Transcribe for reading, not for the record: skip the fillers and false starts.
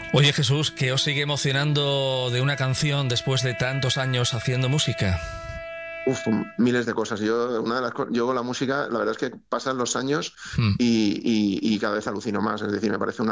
Oye, Jesús, ¿qué os sigue emocionando de una canción después de tantos años haciendo música? Uf, miles de cosas. Yo con la música, la verdad es que pasan los años Hmm. y cada vez alucino más. Es decir, me parece una